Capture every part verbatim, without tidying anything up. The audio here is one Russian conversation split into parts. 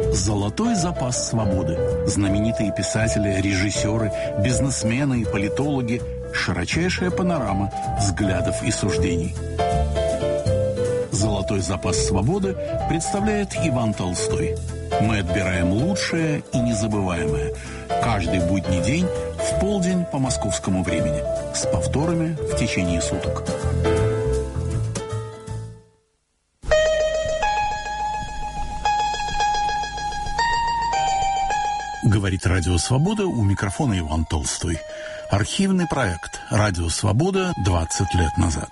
Золотой запас свободы. Знаменитые писатели, режиссеры, бизнесмены и политологи. Широчайшая панорама взглядов и суждений. Золотой запас свободы представляет Иван Толстой. Мы отбираем лучшее и незабываемое. Каждый будний день в полдень по московскому времени. С повторами в течение суток. Говорит Радио Свобода, у микрофона Иван Толстой. Архивный проект «Радио Свобода двадцать лет назад».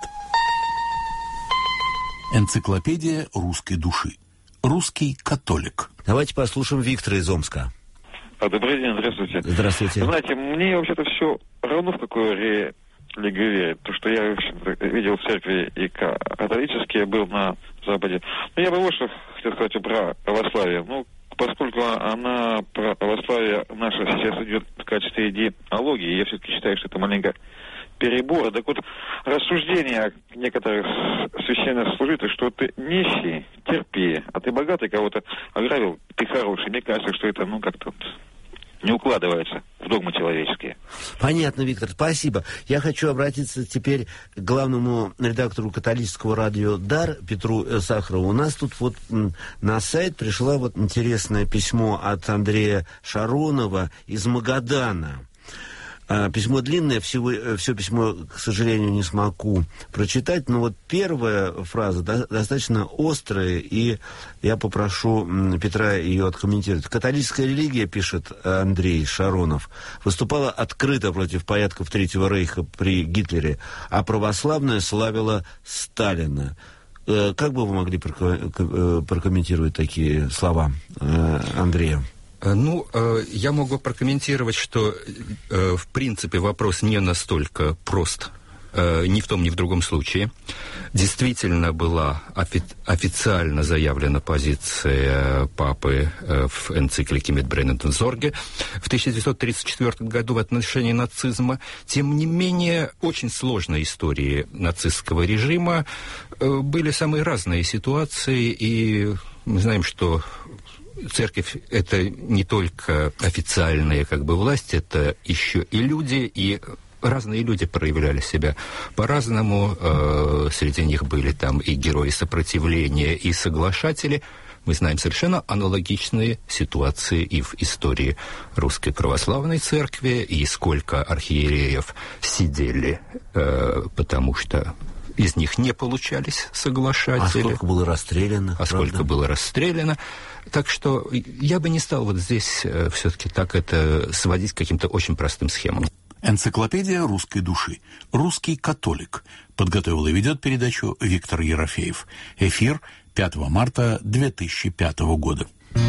Энциклопедия русской души. Русский католик. Давайте послушаем Виктора из Омска. А, добрый день, здравствуйте. Здравствуйте. Знаете, мне вообще-то все равно, в какую религию верить. То, что я видел в церкви и католический, я был на Западе. Но я бы вот что хотел сказать про православие. Ну, поскольку она, православие наше сейчас идет в качестве идеологии, я все-таки считаю, что это маленько перебор. Так вот, рассуждения некоторых священнослужителей, что ты нищий, терпи, а ты богатый, кого-то ограбил, ты хороший. Мне кажется, что это, ну, как-то не укладывается в догмы человеческие. Понятно, Виктор, спасибо. Я хочу обратиться теперь к главному редактору католического радио «Дар» Петру Сахарову. У нас тут вот на сайт пришло вот интересное письмо от Андрея Шаронова из Магадана. Письмо длинное, всего, все письмо, к сожалению, не смогу прочитать, но вот первая фраза до, достаточно острая, и я попрошу Петра ее откомментировать. Католическая религия, пишет Андрей Шаронов, выступала открыто против порядков Третьего Рейха при Гитлере, а православная славила Сталина. Как бы вы могли прокомментировать такие слова Андрея? Ну, я могу прокомментировать, что, в принципе, вопрос не настолько прост ни в том, ни в другом случае. Действительно была офи- официально заявлена позиция папы в энциклике «Митбреннен Зорге» в тысяча девятьсот тридцать четвёртом году в отношении нацизма. Тем не менее, очень сложной истории нацистского режима были самые разные ситуации, и мы знаем, что церковь – это не только официальная как бы власть, это еще и люди, и разные люди проявляли себя по-разному. Э, среди них были там и герои сопротивления, и соглашатели. Мы знаем совершенно аналогичные ситуации и в истории Русской Православной Церкви, и сколько архиереев сидели, э, потому что из них не получались соглашатели. А сколько было расстреляно? А правда? Сколько было расстреляно. Так что я бы не стал вот здесь э, все-таки так это сводить к каким-то очень простым схемам. Энциклопедия русской души. Русский католик. Подготовил и ведет передачу Виктор Ерофеев. Эфир пятого марта две тысячи пятого года.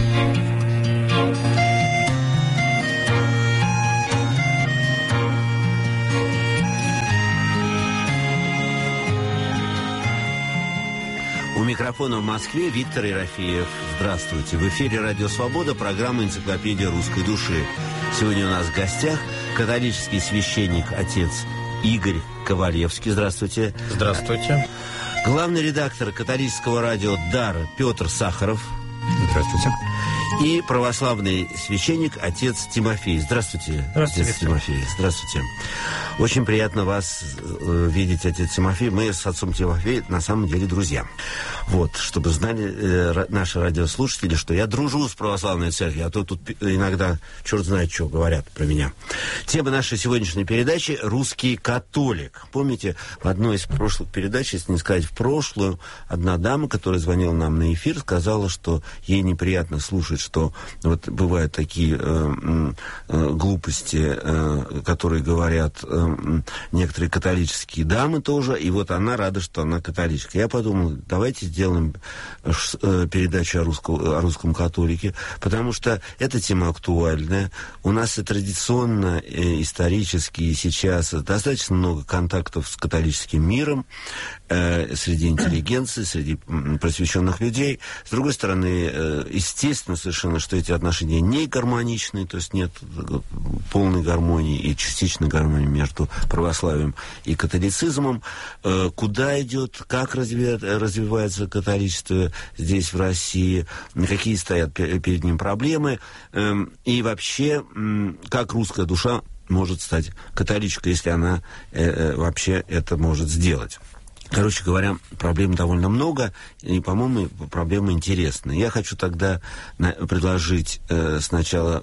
У микрофона в Москве Виктор Ерофеев. Здравствуйте. В эфире «Радио Свобода», программа «Энциклопедия русской души». Сегодня у нас в гостях католический священник, отец Игорь Ковалевский. Здравствуйте. Здравствуйте. Главный редактор католического радио «Дар» Петр Сахаров. Здравствуйте. И православный священник, отец Тимофей. Здравствуйте, Здравствуйте, отец Тимофей. Здравствуйте. Очень приятно вас э, видеть, отец Тимофей. Мы с отцом Тимофеем на самом деле друзья. Вот, чтобы знали э, наши радиослушатели, что я дружу с православной церковью, а то тут иногда черт знает, что говорят про меня. Тема нашей сегодняшней передачи – «Русский католик». Помните, в одной из прошлых передач, если не сказать в прошлую, одна дама, которая звонила нам на эфир, сказала, что ей неприятно слушать, что вот бывают такие э, э, глупости, э, которые говорят э, некоторые католические дамы тоже, и вот она рада, что она католичка. Я подумал, давайте сделаем э, передачу о, русском, о русском католике, потому что эта тема актуальная. У нас и традиционно, и исторически, и сейчас достаточно много контактов с католическим миром, э, среди интеллигенции, среди просвещенных людей. С другой стороны, естественно совершенно, что эти отношения не гармоничны, то есть нет полной гармонии и частичной гармонии между православием и католицизмом. Куда идет, как развивается католичество здесь, в России, какие стоят перед ним проблемы, и вообще, как русская душа может стать католичкой, если она вообще это может сделать. Короче говоря, проблем довольно много, и, по-моему, проблемы интересные. Я хочу тогда предложить э, сначала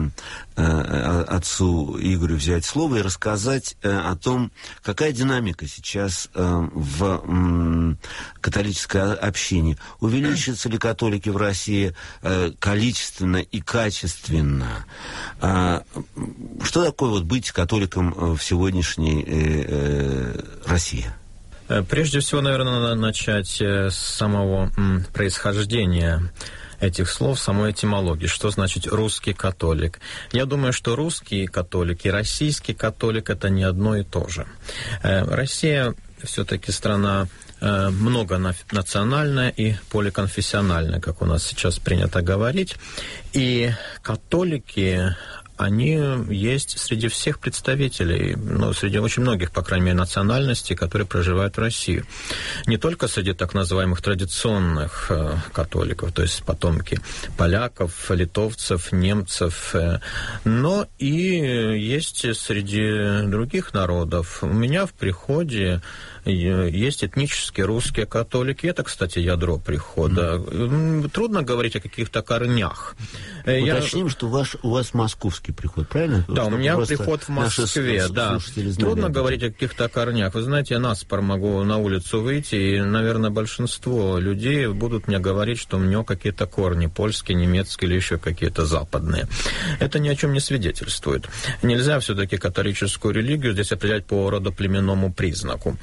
э, отцу Игорю взять слово и рассказать э, о том, какая динамика сейчас э, в э, католической общине. Увеличатся ли католики в России э, количественно и качественно? А, что такое вот быть католиком в сегодняшней э, э, России? Прежде всего, наверное, надо начать с самого м, происхождения этих слов, самой этимологии. Что значит русский католик? Я думаю, что русский католик и российский католик – это не одно и то же. Россия все-таки страна многонациональная и поликонфессиональная, как у нас сейчас принято говорить. И католики... они есть среди всех представителей, ну, среди очень многих, по крайней мере, национальностей, которые проживают в России. Не только среди так называемых традиционных э, католиков, то есть потомки поляков, литовцев, немцев, э, но и есть среди других народов. У меня в приходе есть этнические русские католики. Это, кстати, ядро прихода. Mm. Трудно говорить о каких-то корнях. Уточним, Я... что ваш, у вас московский приход, правильно? Да, Чтобы у меня приход в Москве, да. Трудно говорить о каких-то корнях. Вы знаете, я наспор могу на улицу выйти, и, наверное, большинство людей будут мне говорить, что у меня какие-то корни польские, немецкие или еще какие-то западные. Это ни о чем не свидетельствует. Нельзя все-таки католическую религию здесь определять по родоплеменному признаку.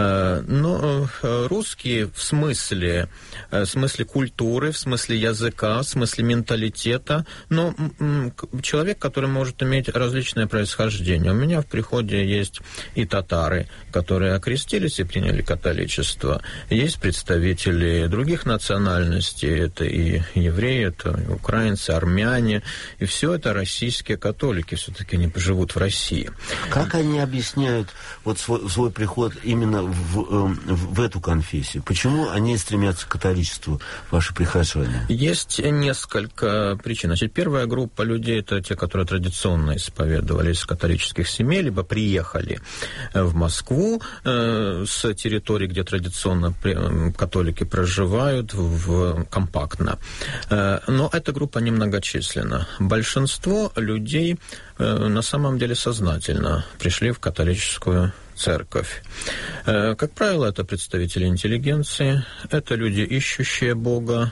Но русские в смысле, в смысле культуры, в смысле языка, в смысле менталитета, но человек, который может иметь различное происхождение. У меня в приходе есть и татары, которые окрестились и приняли католичество. Есть представители других национальностей, это и евреи, это и украинцы, армяне, и все это российские католики, все-таки они живут в России. Как они объясняют вот свой, свой приход именно в, в, в эту конфессию? Почему они стремятся к католичеству, ваши прихожане? Есть несколько причин. Значит, первая группа людей – это те, которые традиционно исповедовались из католических семей, либо приехали в Москву э, с территории, где традиционно католики проживают, в, компактно. Э, но эта группа немногочисленна. Большинство людей э, на самом деле сознательно пришли в католическую церковь. Как правило, это представители интеллигенции, это люди, ищущие Бога,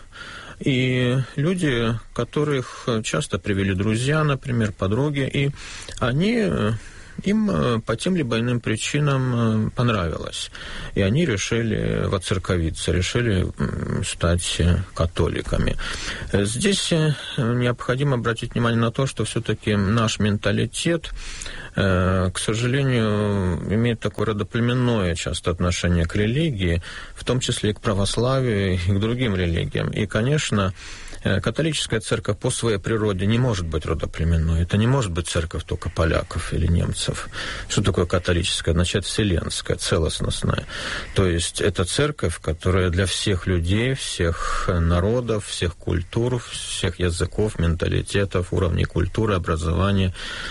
и люди, которых часто привели друзья, например, подруги, и они... им по тем либо иным причинам понравилось. И они решили воцерковиться, решили стать католиками. Здесь необходимо обратить внимание на то, что все-таки наш менталитет, к сожалению, имеет такое родоплеменное часто отношение к религии, в том числе и к православию, и к другим религиям. И, конечно, католическая церковь по своей природе не может быть родоплеменной. Это не может быть церковь только поляков или немцев. Что такое католическая? Значит, вселенская, целостностная. То есть это церковь, которая для всех людей, всех народов, всех культур, всех языков, менталитетов, уровней культуры, образования.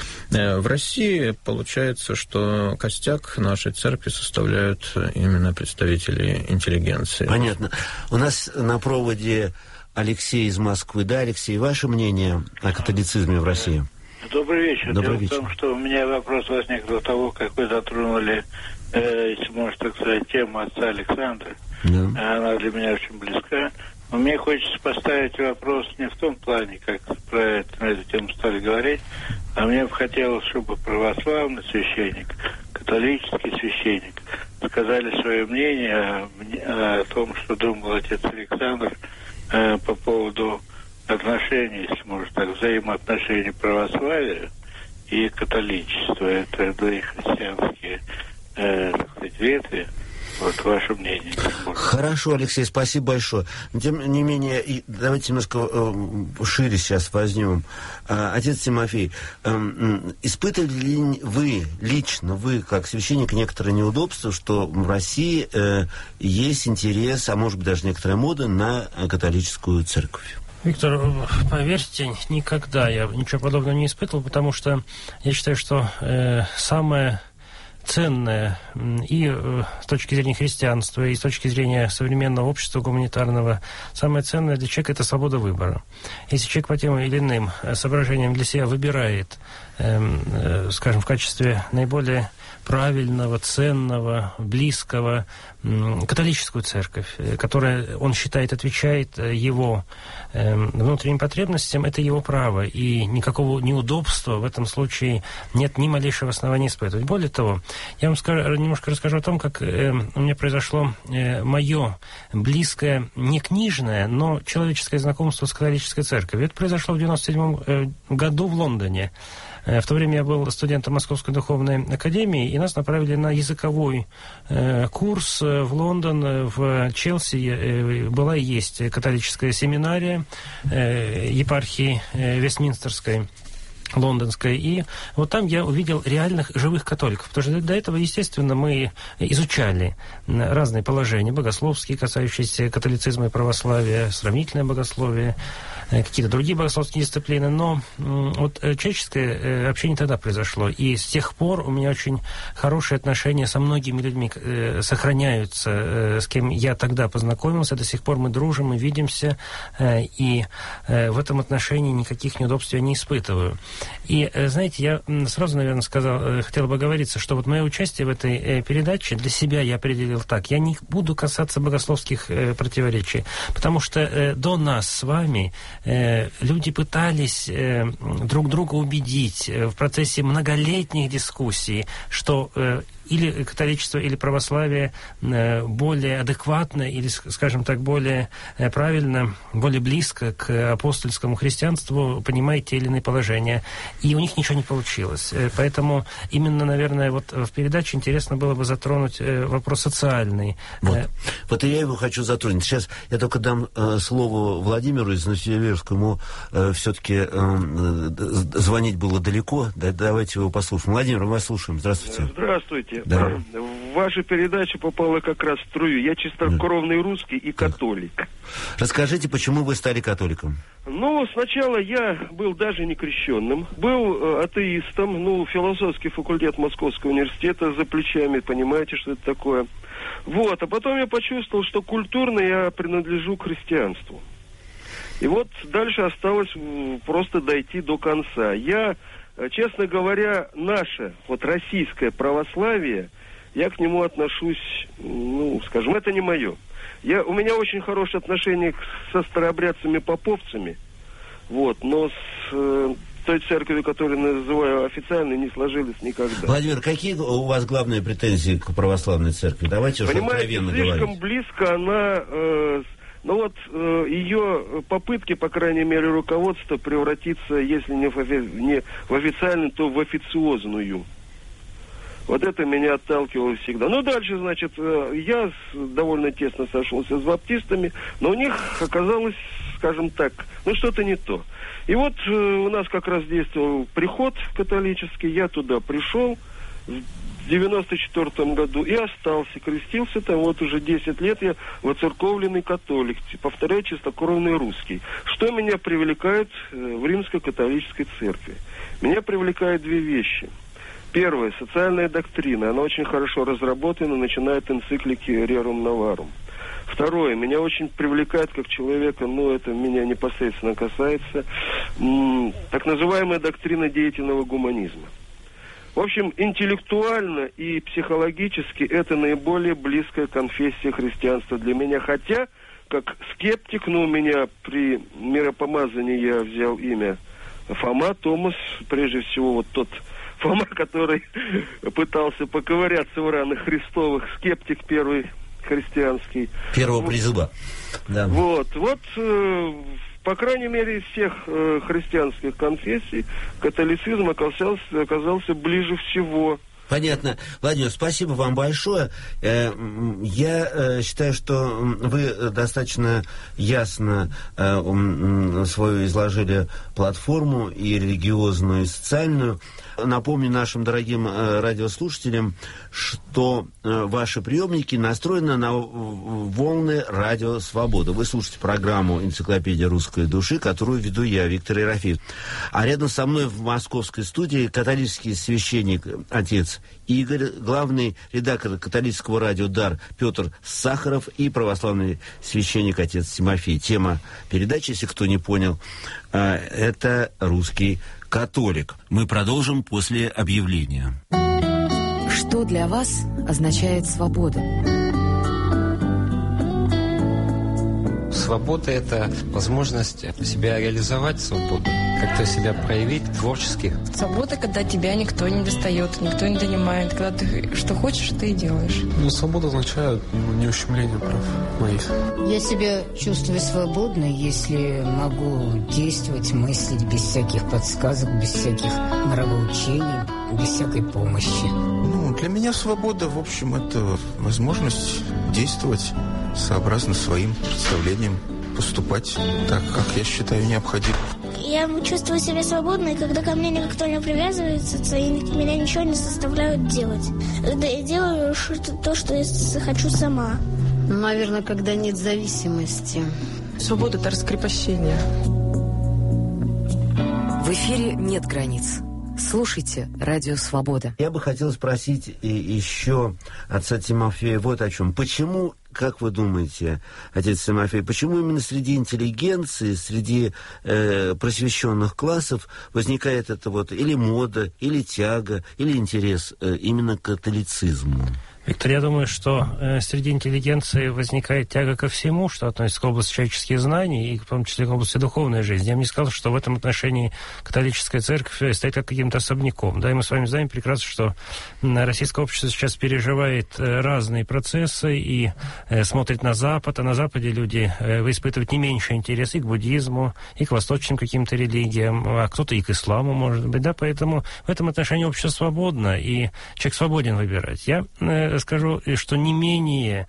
В России получается, что костяк нашей церкви составляют именно представители интеллигенции. Понятно. У нас на проводе Алексей из Москвы. Да, Алексей, ваше мнение о католицизме в России? Добрый вечер. Добрый Дело вечер. в том, что у меня вопрос возник до того, как вы затронули, э, если можно так сказать, тему отца Александра. Да. Она для меня очень близка. Но мне хочется поставить вопрос не в том плане, как про это, на эту тему стали говорить, а мне бы хотелось, чтобы православный священник, католический священник сказали свое мнение о, о том, что думал отец Александр э, по поводу отношений, если можно так, взаимоотношений православия и католичества. Это две христианские, э, так сказать, ветви. Вот ваше мнение. Хорошо, Алексей, спасибо большое. Но, тем не менее, и давайте немножко э, шире сейчас возьмем. Э, отец Тимофей, э, э, испытывали ли вы, лично вы, как священник, некоторые неудобства, что в России э, есть интерес, а может быть даже некоторая мода на католическую церковь? Виктор, поверьте, никогда я ничего подобного не испытывал, потому что я считаю, что э, самое ценное и э, с точки зрения христианства, и с точки зрения современного общества гуманитарного, самое ценное для человека – это свобода выбора. Если человек по тем или иным соображениям для себя выбирает, э, э, скажем, в качестве наиболее правильного, ценного, близкого католическую церковь, которая, он считает, отвечает его внутренним потребностям, это его право, и никакого неудобства в этом случае нет ни малейшего основания испытывать. Более того, я вам скажу, немножко расскажу о том, как у меня произошло мое близкое, не книжное, но человеческое знакомство с католической церковью. Это произошло в девяносто седьмом году в Лондоне. В то время я был студентом Московской духовной академии, и нас направили на языковой э, курс в Лондон, в Челси. Э, была и есть католическая семинария э, епархии э, Вестминстерской, лондонской, и вот там я увидел реальных живых католиков, потому что до этого, естественно, мы изучали разные положения богословские, касающиеся католицизма и православия, сравнительное богословие, какие-то другие богословские дисциплины, но вот человеческое общение тогда произошло, и с тех пор у меня очень хорошие отношения со многими людьми сохраняются, с кем я тогда познакомился, до сих пор мы дружим, мы видимся, и в этом отношении никаких неудобств я не испытываю. И, знаете, я сразу, наверное, сказал, хотел бы оговориться, что вот мое участие в этой передаче для себя я определил так. Я не буду касаться богословских противоречий, потому что до нас с вами люди пытались друг друга убедить в процессе многолетних дискуссий, что или католичество, или православие более адекватно, или, скажем так, более правильно, более близко к апостольскому христианству понимает те или иные положения. И у них ничего не получилось. Поэтому именно, наверное, вот в передаче интересно было бы затронуть вопрос социальный. Вот, вот и я его хочу затронуть. Сейчас я только дам э, слово Владимиру из Новосибирскому. Э, все-таки э, звонить было далеко. Да, давайте его послушаем. Владимир, мы вас слушаем. Здравствуйте. Здравствуйте. Да. В вашу передачу попала как раз в струю. Я чистокровный русский и католик. Расскажите, почему вы стали католиком? Ну, сначала я был даже не крещенным. Был э, атеистом. Ну, философский факультет Московского университета за плечами. Понимаете, что это такое? Вот. А потом я почувствовал, что культурно я принадлежу к христианству. И вот дальше осталось просто дойти до конца. Я... Честно говоря, наше, вот российское православие, я к нему отношусь, ну, скажем, это не мое. Я, у меня очень хорошие отношения со старообрядцами-поповцами, вот, но с э, той церковью, которую называю официальной, не сложилось никогда. Владимир, какие у вас главные претензии к православной церкви? Давайте уже откровенно говорить. Понимаете, слишком близко она... Э, Ну вот э, ее попытки, по крайней мере, руководства превратиться, если не в, офи- не в официальную, то в официозную. Вот это меня отталкивало всегда. Ну, дальше, значит, э, я с, довольно тесно сошелся с баптистами, но у них оказалось, скажем так, ну, что-то не то. И вот э, у нас как раз действовал приход католический, я туда пришел в девяносто четвёртом году и остался, крестился там, вот уже десять лет я воцерковленный католик, повторяю, чистокровный русский. Что меня привлекает в римско-католической церкви? Меня привлекают две вещи. Первое, социальная доктрина, она очень хорошо разработана, начиная от энциклики «Rerum Novarum». Второе, меня очень привлекает как человека, ну, это меня непосредственно касается, м- так называемая доктрина деятельного гуманизма. В общем, интеллектуально и психологически это наиболее близкая конфессия христианства для меня. Хотя, как скептик, ну, у меня при миропомазании я взял имя Фома, Томас, прежде всего, вот тот Фома, который пытался поковыряться в ранах Христовых, скептик первый христианский. Первого призыва. Да. Вот, вот... По крайней мере, из всех э, христианских конфессий католицизм оказался, оказался ближе всего Понятно. Владимир, спасибо вам большое. Я считаю, что вы достаточно ясно свою изложили платформу и религиозную, и социальную. Напомню нашим дорогим радиослушателям, что ваши приемники настроены на волны Радио Свобода. Вы слушаете программу «Энциклопедия русской души», которую веду я, Виктор Ерофеев. А рядом со мной в московской студии католический священник отец Игорь, главный редактор католического радио «Дар» Петр Сахаров и православный священник отец Тимофей. Тема передачи, если кто не понял, это русский католик. Мы продолжим после объявления. Что для вас означает свобода? Свобода – это возможность себя реализовать, свободу, как-то себя проявить творчески. Свобода, когда тебя никто не достает, никто не донимает, когда ты что хочешь, ты и делаешь. Ну, свобода означает ну, не ущемление прав моих. Я себя чувствую свободной, если могу действовать, мыслить без всяких подсказок, без всяких нравоучений, без всякой помощи. Ну, для меня свобода, в общем, это возможность действовать сообразно своим представлениям, поступать так, как я считаю необходимым. Я чувствую себя свободной, когда ко мне никто не привязывается, и меня ничего не заставляют делать. Когда я делаю то, что я хочу сама. Ну, наверное, когда нет зависимости. Свобода – это раскрепощение. В эфире нет границ. Слушайте Радио Свобода. Я бы хотел спросить еще отца Тимофея вот о чем. Почему, как вы думаете, отец Тимофей, почему именно среди интеллигенции, среди э, просвещенных классов возникает это вот или мода, или тяга, или интерес э, именно к католицизму? Виктор, я думаю, что э, среди интеллигенции возникает тяга ко всему, что относится к области человеческих знаний, и в том числе к области духовной жизни. Я бы не сказал, что в этом отношении католическая церковь стоит как каким-то особняком. Да, и мы с вами знаем прекрасно, что российское общество сейчас переживает э, разные процессы и э, смотрит на Запад, а на Западе люди э, испытывают не меньше интерес и к буддизму, и к восточным каким-то религиям, а кто-то и к исламу, может быть. Да, поэтому в этом отношении общество свободно, и человек свободен выбирать. Я э, скажу, что не менее,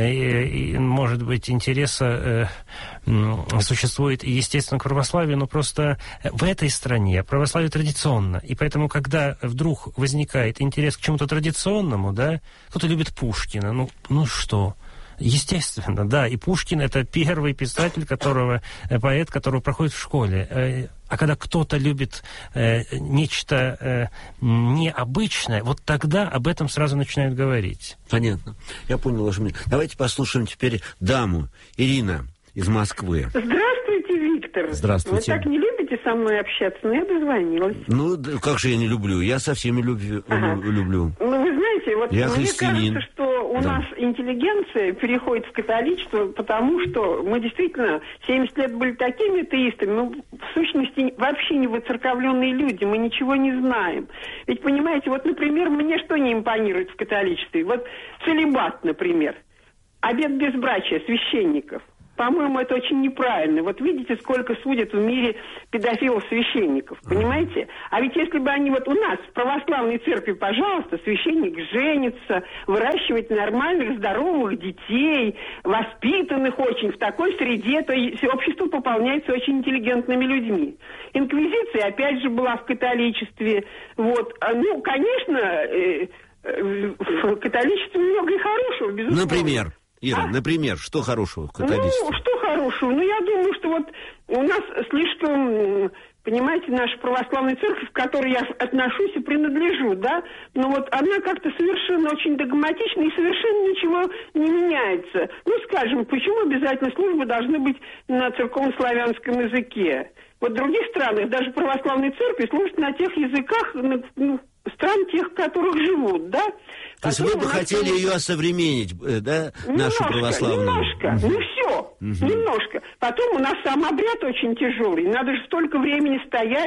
э, может быть, интереса э, существует, естественно, к православию, но просто в этой стране православие традиционно. И поэтому, когда вдруг возникает интерес к чему-то традиционному, да, кто-то любит Пушкина, ну, ну что... Естественно, да, и Пушкин — это первый писатель, которого, поэт, которого проходит в школе. А когда кто-то любит э, нечто э, необычное, вот тогда об этом сразу начинают говорить. Понятно. Я понял ваше мнение. Давайте послушаем теперь даму. Ирина из Москвы. Здравствуйте, Виктор. Здравствуйте. Вы так не любите со мной общаться, но я дозвонилась. Ну, как же я не люблю? Я со всеми любви, ага. люблю. Ну, вы знаете, вот я мне христианин. кажется, что у да. нас интеллигенция переходит в католичество, потому что мы действительно семьдесят лет были такими атеистами, ну, в сущности, вообще не воцерковленные люди, мы ничего не знаем. Ведь, понимаете, вот, например, мне что не импонирует в католичестве? Вот целибат, например, обет безбрачия священников. По-моему, это очень неправильно. Вот видите, сколько судят в мире педофилов-священников, понимаете? А ведь если бы они вот у нас в православной церкви, пожалуйста, священник женится, выращивает нормальных, здоровых детей, воспитанных очень, в такой среде, то общество пополняется очень интеллигентными людьми. Инквизиция, опять же, была в католичестве. Вот. Ну, конечно, в католичестве много и хорошего, безусловно. Например? Ира, а? например, что хорошего в католичестве? Ну, что хорошего? Ну, я думаю, что вот у нас слишком, понимаете, наша православная церковь, к которой я отношусь и принадлежу, да, но вот она как-то совершенно очень догматична и совершенно ничего не меняется. Ну, скажем, почему обязательно службы должны быть на церковно-славянском языке? Вот в других странах даже православные церкви служат на тех языках, ну, стран тех, в которых живут, да? То есть вы бы хотели там... ее осовременить, да, немножко, нашу православную? Немножко, угу. не все, угу. немножко. Потом у нас сам обряд очень тяжелый, надо же столько времени стоять,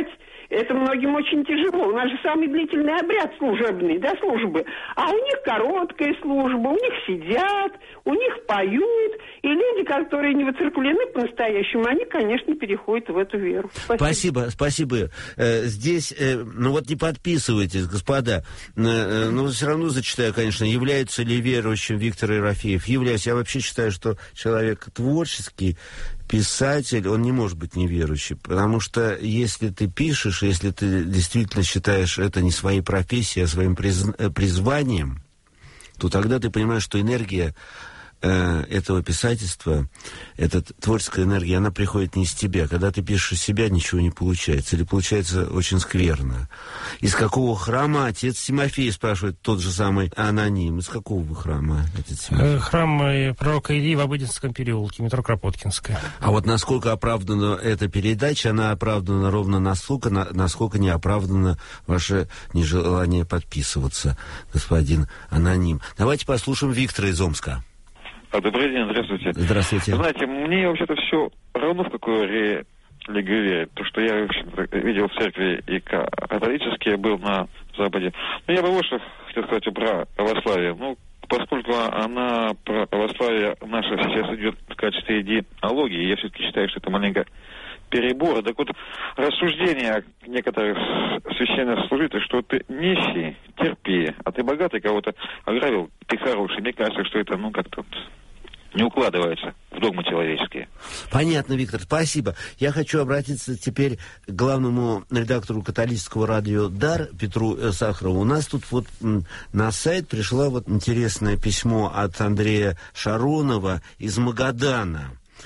Это многим очень тяжело. У нас же самый длительный обряд служебный, да, службы. А у них короткая служба, у них сидят, у них поют. И люди, которые не воцерквлены по-настоящему, они, конечно, переходят в эту веру. Спасибо, спасибо. спасибо. Э, здесь, э, ну вот не подписывайтесь, господа. Э, э, но все равно зачитаю, конечно, является ли верующим Виктор Ерофеев. Являюсь. Я вообще считаю, что человек творческий, писатель, он не может быть неверующим, потому что если ты пишешь, если ты действительно считаешь это не своей профессией, а своим приз... призванием, то тогда ты понимаешь, что энергия э, этого писательства, эта творческая энергия, она приходит не из тебя. Когда ты пишешь из себя, ничего не получается, или получается очень скверно. Из какого храма отец Тимофей, спрашивает тот же самый аноним. Из какого вы храма, отец Тимофей? Храм пророка Ильи в Обыденском переулке, метро Кропоткинская. А вот насколько оправдана эта передача, она оправдана ровно настолько, на, насколько не оправдано ваше нежелание подписываться, господин аноним. Давайте послушаем Виктора из Омска. Добрый день, здравствуйте. Здравствуйте. Знаете, мне вообще-то все равно, в какую религию верить. То, что я видел в церкви и католические, был на Западе. Но я бы вот что хотел сказать про православие. Ну, поскольку она, православие наше сейчас идет в качестве идеологии, я все-таки считаю, что это маленько перебор. Так вот, рассуждения некоторых священнослужителей, что ты нищий, терпи, а ты богатый, кого-то ограбил, ты хороший. Мне кажется, что это, ну, как-то не укладывается в догмы человеческие. Понятно, Виктор, спасибо. Я хочу обратиться теперь к главному редактору католического радио «Дар» Петру Сахарову. У нас тут вот на сайт пришло вот интересное письмо от Андрея Шаронова из Магадана.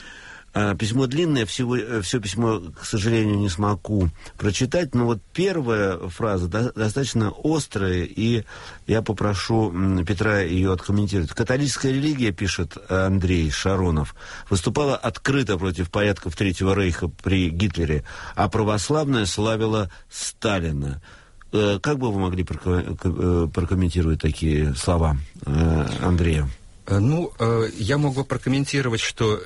Письмо длинное, всего, все письмо, к сожалению, не смогу прочитать, но вот первая фраза до, достаточно острая, и я попрошу Петра ее откомментировать. Католическая религия, пишет Андрей Шаронов, выступала открыто против порядков Третьего Рейха при Гитлере, а православная славила Сталина. Как бы вы могли прокомментировать такие слова Андрея? Ну, я мог бы прокомментировать, что,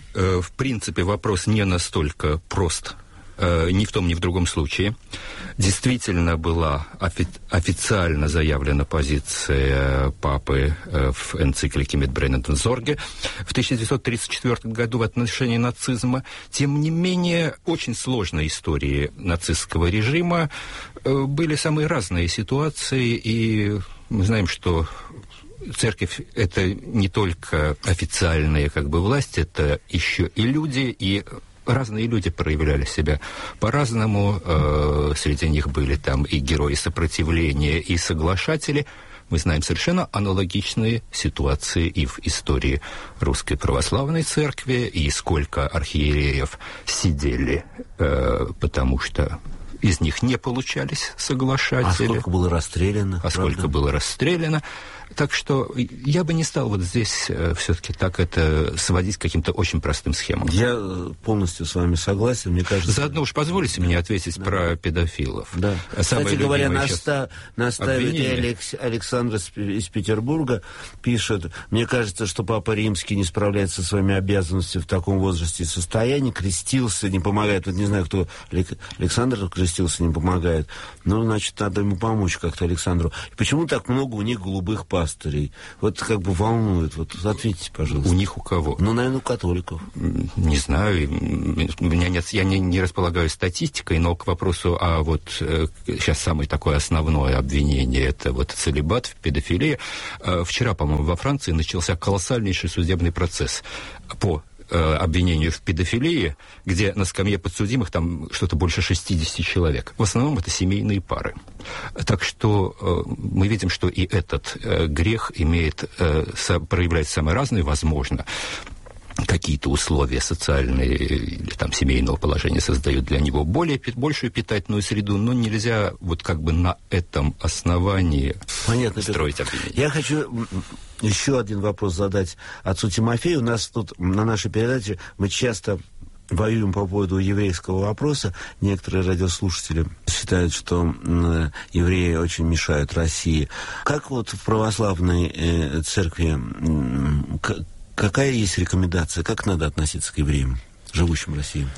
в принципе, вопрос не настолько прост, ни в том, ни в другом случае. Действительно была офи- официально заявлена позиция папы в энциклике «Mit brennendem Sorge» в тысяча девятьсот тридцать четвёртом году в отношении нацизма. Тем не менее, очень сложной истории нацистского режима были самые разные ситуации, и мы знаем, что церковь – это не только официальная как бы власть, это еще и люди, и разные люди проявляли себя по-разному. Э, среди них были там и герои сопротивления, и соглашатели. Мы знаем совершенно аналогичные ситуации и в истории Русской Православной Церкви, и сколько архиереев сидели, э, потому что из них не получались соглашатели. А сколько было расстреляно? А сколько правда? было расстреляно. Так что я бы не стал вот здесь э, все-таки так это сводить к каким-то очень простым схемам. Я полностью с вами согласен, мне кажется... Заодно уж позволите мне ответить да. про педофилов. Да. Кстати говоря, наста... наставитель Алекс... Александр из Петербурга пишет: мне кажется, что Папа Римский не справляется со своими обязанностями в таком возрасте и состоянии, крестился, не помогает. Вот не знаю, кто Александр крестился, не помогает. Ну, значит, надо ему помочь как-то Александру. И почему так много у них голубых пастырей? Вот как бы волнует. Вот ответьте, пожалуйста. У них у кого? Ну, наверное, у католиков. Не знаю. У меня нет, я не, не располагаю статистикой, но к вопросу, а вот э, сейчас самое такое основное обвинение, это вот целибат в педофилии. Э, вчера, по-моему, во Франции начался колоссальнейший судебный процесс по обвинению в педофилии, где на скамье подсудимых там что-то больше шестьдесят человек. В основном это семейные пары. Так что э, мы видим, что и этот э, грех имеет, э, со, проявляет самые разные, возможно, какие-то условия социальные или там семейного положения создают для него более, большую питательную среду, но нельзя вот как бы на этом основании Понятно, строить обвинение. Я хочу еще один вопрос задать отцу Тимофею. У нас тут на нашей передаче мы часто воюем по поводу еврейского вопроса. Некоторые радиослушатели считают, что э, евреи очень мешают России. Как вот в православной э, церкви э, к- какая есть рекомендация, как надо относиться к евреям, живущим в России?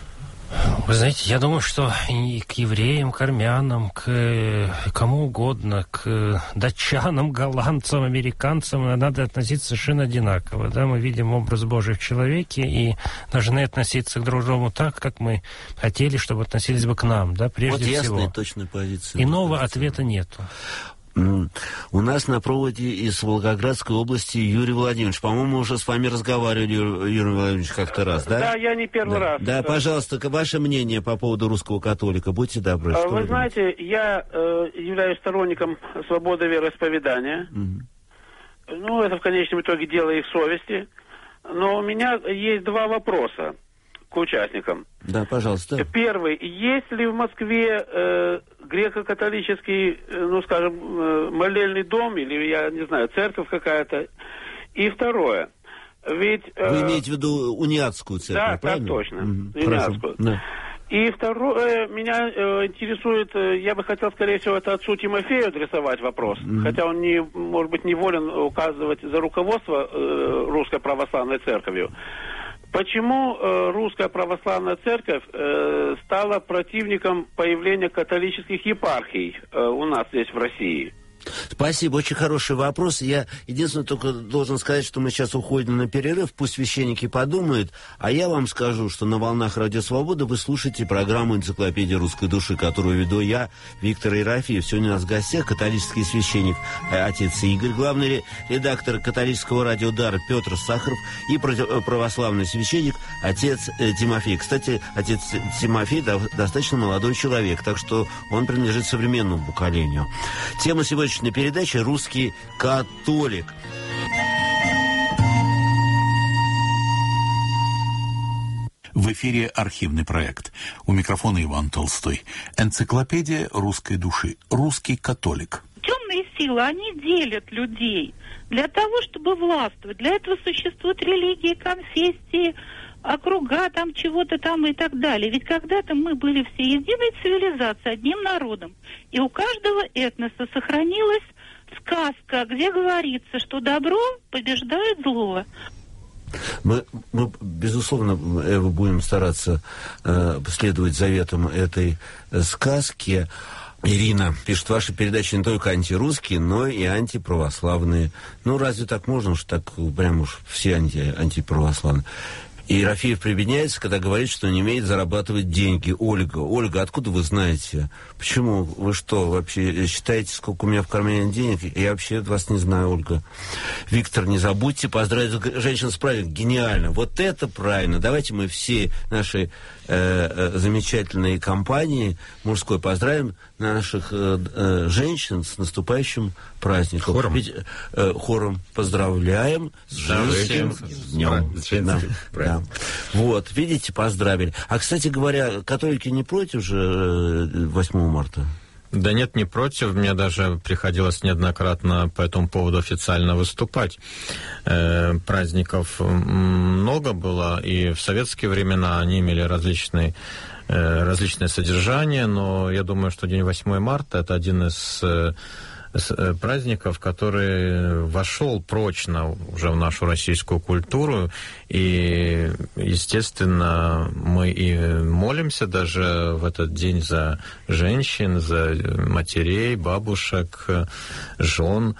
Вы знаете, я думаю, что и к евреям, к армянам, к кому угодно, к датчанам, голландцам, американцам надо относиться совершенно одинаково. Да? Мы видим образ Божий в человеке и должны относиться друг к другу так, как мы хотели, чтобы относились бы к нам, да, прежде вот всего. Вот ясная, точная позиция. Иного ответа нету. У нас на проводе из Волгоградской области Юрий Владимирович. По-моему, уже с вами разговаривали, Юрий Владимирович, как-то раз, да? Да, я не первый да. раз. Да, да, пожалуйста, ваше мнение по поводу русского католика. Будьте добры. Вы, что вы знаете, думаете? я э, являюсь сторонником свободы вероисповедания. Угу. Ну, это в конечном итоге дело их совести. Но у меня есть два вопроса к участникам. Да, пожалуйста. Первый. Есть ли в Москве э, греко-католический, э, ну, скажем, э, молельный дом, или, я не знаю, церковь какая-то? И второе. Ведь... Э, Вы имеете в виду униатскую церковь, да, правильно? Да, точно. Угу. Униатскую. Да. И второе, меня э, интересует, э, я бы хотел, скорее всего, это отцу Тимофею адресовать вопрос, mm-hmm. хотя он, не, может быть, не волен указывать за руководство э, Русской Православной Церковью. Почему э, Русская Православная Церковь э, стала противником появления католических епархий э, у нас здесь в России? Спасибо, очень хороший вопрос. Я единственное только должен сказать, что мы сейчас уходим на перерыв, пусть священники подумают, а я вам скажу, что на волнах Радио Свобода вы слушаете программу «Энциклопедия русской души», которую веду я, Виктор Ерофеев. Сегодня у нас в гостях католический священник отец Игорь, главный редактор католического радио «Дар» Петр Сахаров и православный священник отец Тимофей. Кстати, отец Тимофей достаточно молодой человек, так что он принадлежит современному поколению. Тема сегодняшней передачи «Русский католик». В эфире архивный проект. У микрофона Иван Толстой. Энциклопедия русской души. Русский католик. Темные силы, они делят людей для того, чтобы властвовать. Для этого существуют религии, конфессии, округа, там чего-то там и так далее. Ведь когда-то мы были все единой цивилизацией, одним народом. И у каждого этноса сохранилась сказка, где говорится, что добро побеждает зло. Мы, мы безусловно, Эва, будем стараться э, следовать заветам этой э, сказки. Ирина пишет, ваши передачи не только антирусские, но и антиправославные. Ну, разве так можно, что так прям уж все анти, антиправославные? И Ерофеев прибедняется, когда говорит, что не умеет зарабатывать деньги. Ольга, Ольга, откуда вы знаете? Почему? Вы что, вообще считаете, сколько у меня в кармане денег? Я вообще вас не знаю, Ольга. Виктор, не забудьте поздравить женщин с праздником. Гениально. Вот это правильно. Давайте мы все наши э, э, замечательные компании мужской поздравим наших э, э, женщин с наступающим праздником. Хором. Ведь, э, хором поздравляем с женским днем. Да, да. Вот, видите, поздравили. А, кстати говоря, католики не против же восьмого марта? Да нет, не против. Мне даже приходилось неоднократно по этому поводу официально выступать. Э, праздников много было, и в советские времена они имели различные, э, различное содержание, но я думаю, что день восьмого марта – это один из э, праздников, который вошел прочно уже в нашу российскую культуру, и, естественно, мы и молимся даже в этот день за женщин, за матерей, бабушек, жен,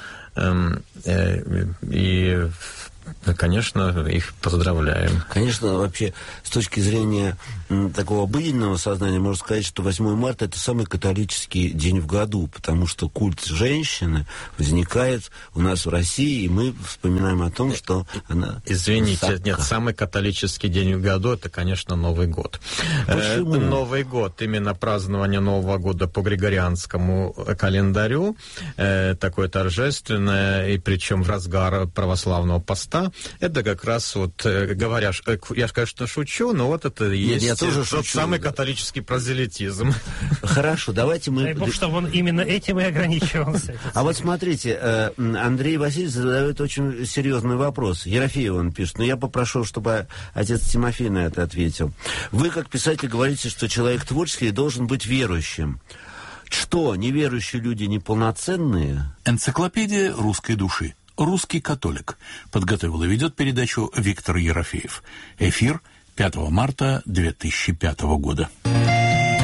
и, конечно, их поздравляем. Конечно, вообще, с точки зрения м, такого обыденного сознания, можно сказать, что восьмого марта – это самый католический день в году, потому что культ женщины возникает у нас в России, и мы вспоминаем о том, что она... Извините, сакка. Нет, самый католический день в году – это, конечно, Новый год. Почему? Э, Новый год, именно празднование Нового года по григорианскому календарю, э, такое торжественное, и причем в разгар православного поста. Это как раз вот, говоря, я, конечно, шучу, но вот это и есть я тоже тот шучу, самый да. католический прозелитизм. Хорошо, давайте мы... Дай бог, чтобы он именно этим и ограничивался. А вот смотрите, Андрей Васильевич задает очень серьезный вопрос. Ерофеев он пишет, но я попрошу, чтобы отец Тимофей на это ответил. Вы, как писатель, говорите, что человек творческий должен быть верующим. Что, неверующие люди неполноценные? Энциклопедия русской души. Русский католик. Подготовил и ведет передачу Виктор Ерофеев. Эфир пятого марта две тысячи пятого года.